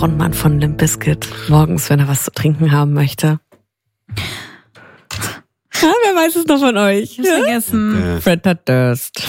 Frontmann von Limp Bizkit morgens, wenn er was zu trinken haben möchte? Ja, wer weiß es noch von euch? Ich hab's vergessen. Fred hat Durst.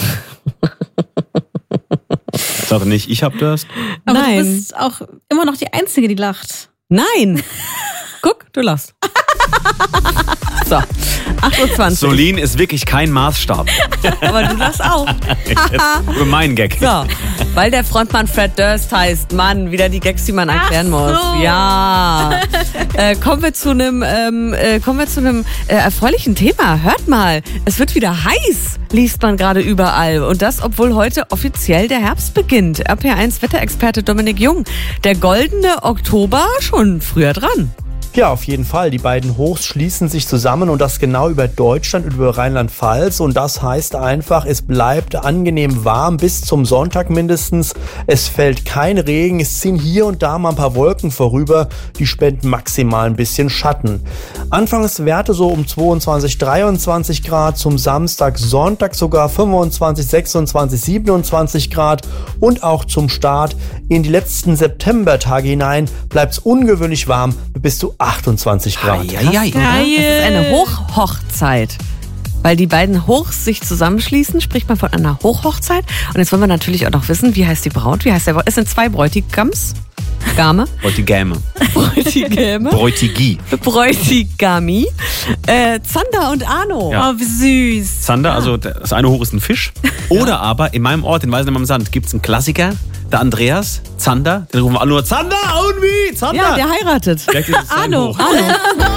Sag nicht, ich hab Durst. Aber Nein. du bist auch immer noch die Einzige, die lacht. Nein. Guck, du lachst. So, 8.20 Uhr. Solin ist wirklich kein Maßstab. Aber du lachst auch. Über meinen Gag. So, weil der Frontmann Fred Durst heißt, Mann, wieder die Gags, die man erklären muss. so. Ja. Kommen wir zu einem erfreulichen Thema. Hört mal, es wird wieder heiß, liest man gerade überall. Und das, obwohl heute offiziell der Herbst beginnt. RPR1 Wetterexperte Dominik Jung. Der goldene Oktober schon früher dran. Ja, auf jeden Fall. Die beiden Hochs schließen sich zusammen und das genau über Deutschland und über Rheinland-Pfalz. Und das heißt einfach, es bleibt angenehm warm bis zum Sonntag mindestens. Es fällt kein Regen, es ziehen hier und da mal ein paar Wolken vorüber. Die spenden maximal ein bisschen Schatten. Anfangswerte so um 22, 23 Grad. Zum Samstag, Sonntag sogar 25, 26, 27 Grad. Und auch zum Start in die letzten Septembertage hinein bleibt es ungewöhnlich warm bis zu 28 Grad. Ja. Das ist eine Hochhochzeit. Weil die beiden Hochs sich zusammenschließen, spricht man von einer Hochhochzeit. Und jetzt wollen wir natürlich auch noch wissen, wie heißt die Braut? Wie heißt der Braut? Es sind zwei Bräutigams. Game. Bräutigame. Bräutigame. Bräutigi. Bräutigami. Zander und Arno. Ja. Oh, wie süß. Zander, also das eine Hoch ist ein Fisch. Oder aber in meinem Ort, in Weißenheim am Sand, gibt es einen Klassiker. Der Andreas, Zander, den rufen wir alle nur Zander und wie? Zander. Ja, der heiratet. Vielleicht ist es sein Arno. Hoch. Arno.